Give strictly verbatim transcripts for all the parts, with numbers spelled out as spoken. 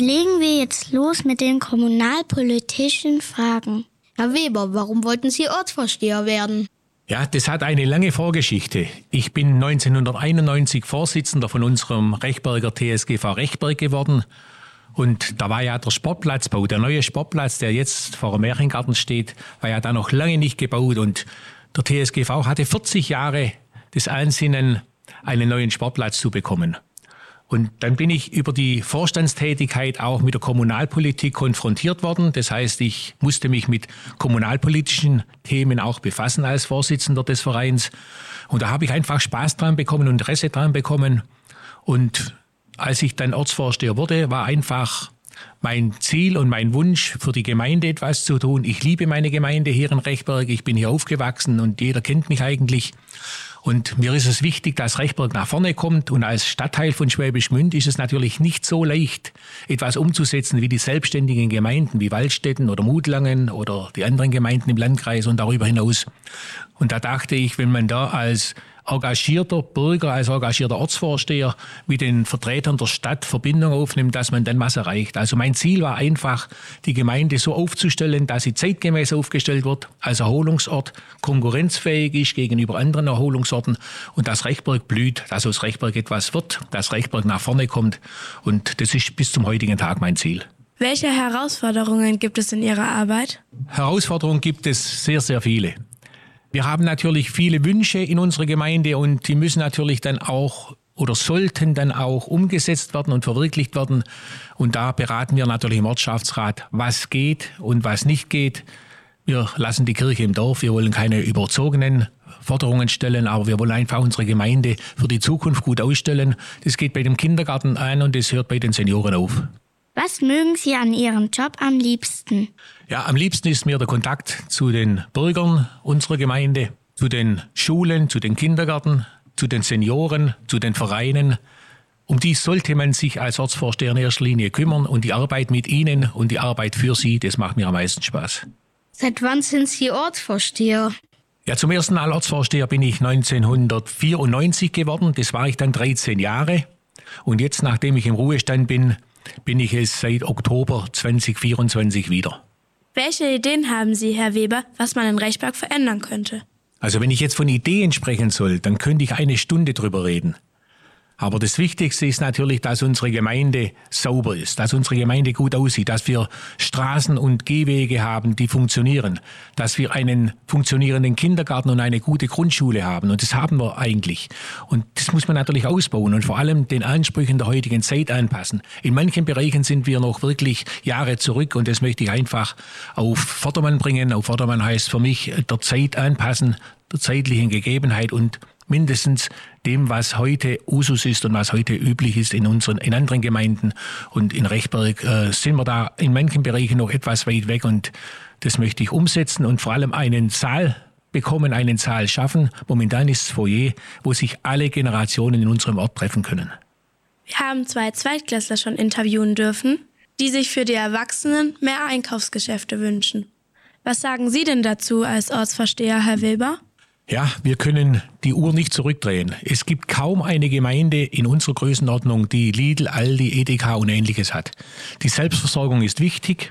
legen wir jetzt los mit den kommunalpolitischen Fragen. Herr Weber, warum wollten Sie Ortsvorsteher werden? Ja, das hat eine lange Vorgeschichte. Ich bin neunzehnhunderteinundneunzig Vorsitzender von unserem Rechberger T S G V Rechberg geworden. Und da war ja der Sportplatzbau, der neue Sportplatz, der jetzt vor dem Märchengarten steht, war ja da noch lange nicht gebaut. Und der T S G V hatte vierzig Jahre das Ansinnen, einen neuen Sportplatz zu bekommen. Und dann bin ich über die Vorstandstätigkeit auch mit der Kommunalpolitik konfrontiert worden. Das heißt, ich musste mich mit kommunalpolitischen Themen auch befassen als Vorsitzender des Vereins. Und da habe ich einfach Spaß dran bekommen und Interesse dran bekommen. Und als ich dann Ortsvorsteher wurde, war einfach mein Ziel und mein Wunsch, für die Gemeinde etwas zu tun. Ich liebe meine Gemeinde hier in Rechberg. Ich bin hier aufgewachsen und jeder kennt mich eigentlich. Und mir ist es wichtig, dass Rechberg nach vorne kommt. Und als Stadtteil von Schwäbisch Gmünd ist es natürlich nicht so leicht, etwas umzusetzen wie die selbstständigen Gemeinden wie Waldstätten oder Mutlangen oder die anderen Gemeinden im Landkreis und darüber hinaus. Und da dachte ich, wenn man da als engagierter Bürger, als engagierter Ortsvorsteher mit den Vertretern der Stadt Verbindung aufnimmt, dass man dann was erreicht. Also mein Ziel war einfach, die Gemeinde so aufzustellen, dass sie zeitgemäß aufgestellt wird, als Erholungsort konkurrenzfähig ist gegenüber anderen Erholungsorten und dass Rechberg blüht, dass aus Rechberg etwas wird, dass Rechberg nach vorne kommt. Und das ist bis zum heutigen Tag mein Ziel. Welche Herausforderungen gibt es in Ihrer Arbeit? Herausforderungen gibt es sehr, sehr viele. Wir haben natürlich viele Wünsche in unserer Gemeinde und die müssen natürlich dann auch oder sollten dann auch umgesetzt werden und verwirklicht werden. Und da beraten wir natürlich im Ortschaftsrat, was geht und was nicht geht. Wir lassen die Kirche im Dorf, wir wollen keine überzogenen Forderungen stellen, aber wir wollen einfach unsere Gemeinde für die Zukunft gut ausstellen. Das geht bei dem Kindergarten an und das hört bei den Senioren auf. Was mögen Sie an Ihrem Job am liebsten? Ja, am liebsten ist mir der Kontakt zu den Bürgern unserer Gemeinde, zu den Schulen, zu den Kindergärten, zu den Senioren, zu den Vereinen. Um die sollte man sich als Ortsvorsteher in erster Linie kümmern und die Arbeit mit ihnen und die Arbeit für sie, das macht mir am meisten Spaß. Seit wann sind Sie Ortsvorsteher? Ja, zum ersten Mal Ortsvorsteher bin ich neunzehnhundertvierundneunzig geworden. Das war ich dann dreizehn Jahre. Und jetzt, nachdem ich im Ruhestand bin, bin ich es seit Oktober zweitausendvierundzwanzig wieder. Welche Ideen haben Sie, Herr Weber, was man in Rechberg verändern könnte? Also wenn ich jetzt von Ideen sprechen soll, dann könnte ich eine Stunde drüber reden. Aber das Wichtigste ist natürlich, dass unsere Gemeinde sauber ist, dass unsere Gemeinde gut aussieht, dass wir Straßen und Gehwege haben, die funktionieren, dass wir einen funktionierenden Kindergarten und eine gute Grundschule haben. Und das haben wir eigentlich. Und das muss man natürlich ausbauen und vor allem den Ansprüchen der heutigen Zeit anpassen. In manchen Bereichen sind wir noch wirklich Jahre zurück und das möchte ich einfach auf Vordermann bringen. Auf Vordermann heißt für mich der Zeit anpassen, der zeitlichen Gegebenheit und mindestens dem, was heute Usus ist und was heute üblich ist in unseren, in anderen Gemeinden. Und in Rechberg äh, sind wir da in manchen Bereichen noch etwas weit weg und das möchte ich umsetzen und vor allem einen Saal bekommen, einen Saal schaffen. Momentan ist das Foyer, wo sich alle Generationen in unserem Ort treffen können. Wir haben zwei Zweitklässler schon interviewen dürfen, die sich für die Erwachsenen mehr Einkaufsgeschäfte wünschen. Was sagen Sie denn dazu als Ortsvorsteher, Herr Weber? Ja, wir können die Uhr nicht zurückdrehen. Es gibt kaum eine Gemeinde in unserer Größenordnung, die Lidl, Aldi, Edeka und Ähnliches hat. Die Selbstversorgung ist wichtig,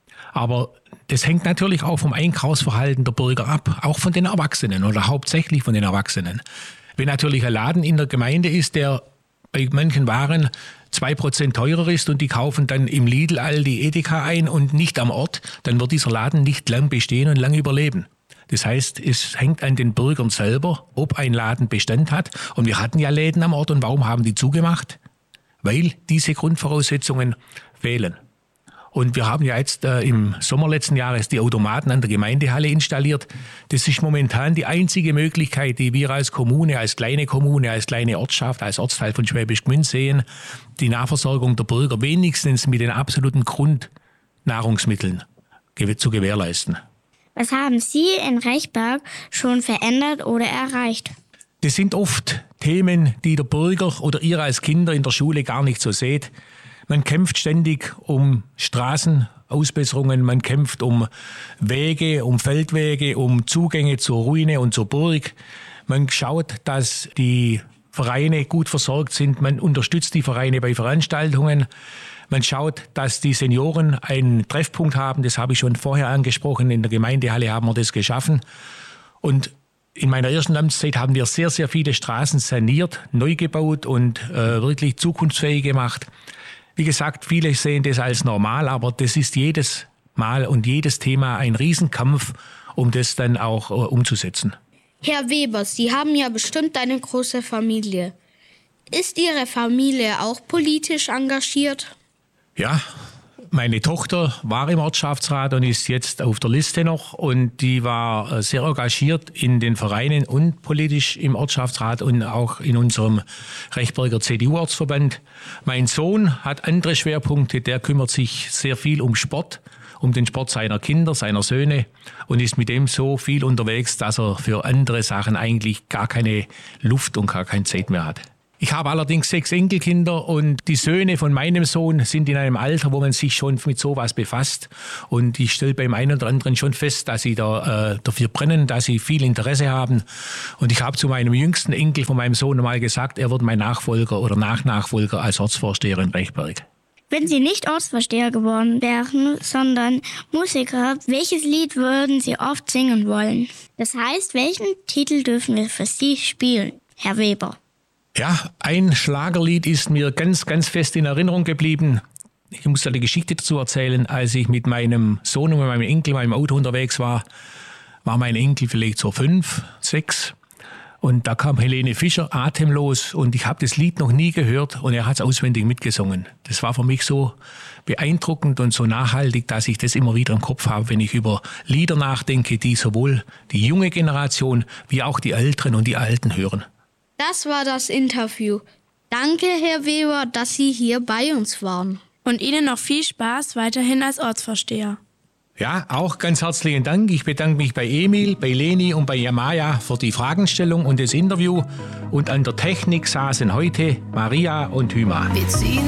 aber das hängt natürlich auch vom Einkaufsverhalten der Bürger ab, auch von den Erwachsenen oder hauptsächlich von den Erwachsenen. Wenn natürlich ein Laden in der Gemeinde ist, der bei manchen Waren zwei Prozent teurer ist und die kaufen dann im Lidl, Aldi, Edeka ein und nicht am Ort, dann wird dieser Laden nicht lang bestehen und lang überleben. Das heißt, es hängt an den Bürgern selber, ob ein Laden Bestand hat. Und wir hatten ja Läden am Ort und warum haben die zugemacht? Weil diese Grundvoraussetzungen fehlen. Und wir haben ja jetzt äh, im Sommer letzten Jahres die Automaten an der Gemeindehalle installiert. Das ist momentan die einzige Möglichkeit, die wir als Kommune, als kleine Kommune, als kleine Ortschaft, als Ortsteil von Schwäbisch Gmünd sehen, die Nahversorgung der Bürger wenigstens mit den absoluten Grundnahrungsmitteln zu gewährleisten. Was haben Sie in Rechberg schon verändert oder erreicht? Das sind oft Themen, die der Bürger oder ihr als Kinder in der Schule gar nicht so seht. Man kämpft ständig um Straßenausbesserungen, man kämpft um Wege, um Feldwege, um Zugänge zur Ruine und zur Burg. Man schaut, dass die Vereine gut versorgt sind, man unterstützt die Vereine bei Veranstaltungen. Man schaut, dass die Senioren einen Treffpunkt haben. Das habe ich schon vorher angesprochen. In der Gemeindehalle haben wir das geschaffen. Und in meiner ersten Amtszeit haben wir sehr, sehr viele Straßen saniert, neu gebaut und äh, wirklich zukunftsfähig gemacht. Wie gesagt, viele sehen das als normal, aber das ist jedes Mal und jedes Thema ein Riesenkampf, um das dann auch äh, umzusetzen. Herr Weber, Sie haben ja bestimmt eine große Familie. Ist Ihre Familie auch politisch engagiert? Ja, meine Tochter war im Ortschaftsrat und ist jetzt auf der Liste noch. Und die war sehr engagiert in den Vereinen und politisch im Ortschaftsrat und auch in unserem Rechberger C D U-Ortsverband. Mein Sohn hat andere Schwerpunkte. Der kümmert sich sehr viel um Sport, um den Sport seiner Kinder, seiner Söhne und ist mit dem so viel unterwegs, dass er für andere Sachen eigentlich gar keine Luft und gar keine Zeit mehr hat. Ich habe allerdings sechs Enkelkinder und die Söhne von meinem Sohn sind in einem Alter, wo man sich schon mit sowas befasst. Und ich stelle beim einen oder anderen schon fest, dass sie da, äh, dafür brennen, dass sie viel Interesse haben. Und ich habe zu meinem jüngsten Enkel von meinem Sohn mal gesagt, er wird mein Nachfolger oder Nachnachfolger als Ortsvorsteher in Rechberg. Wenn Sie nicht Ortsvorsteher geworden wären, sondern Musiker, welches Lied würden Sie oft singen wollen? Das heißt, welchen Titel dürfen wir für Sie spielen, Herr Weber? Ja, ein Schlagerlied ist mir ganz, ganz fest in Erinnerung geblieben. Ich muss da die Geschichte dazu erzählen. Als ich mit meinem Sohn und meinem Enkel in meinem Auto unterwegs war, war mein Enkel vielleicht so fünf, sechs. Und da kam Helene Fischer, Atemlos. Und ich habe das Lied noch nie gehört und er hat es auswendig mitgesungen. Das war für mich so beeindruckend und so nachhaltig, dass ich das immer wieder im Kopf habe, wenn ich über Lieder nachdenke, die sowohl die junge Generation wie auch die Älteren und die Alten hören. Das war das Interview. Danke, Herr Weber, dass Sie hier bei uns waren. Und Ihnen noch viel Spaß weiterhin als Ortsvorsteher. Ja, auch ganz herzlichen Dank. Ich bedanke mich bei Emil, bei Leni und bei Yamaya für die Fragestellung und das Interview. Und an der Technik saßen heute Maria und Hüma. Wir ziehen